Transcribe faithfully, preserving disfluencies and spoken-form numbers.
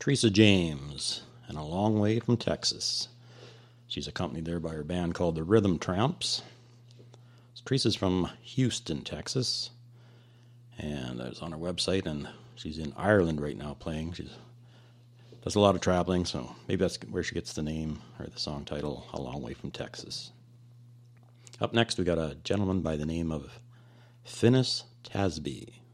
Teresa James, and A Long Way from Texas. She's accompanied there by her band called the Rhythm Tramps. So Teresa's from Houston, Texas, and I was on her website, and she's in Ireland right now playing. She does a lot of traveling, so maybe that's where she gets the name or the song title, A Long Way from Texas. Up next, we got a gentleman by the name of Finis Tasby.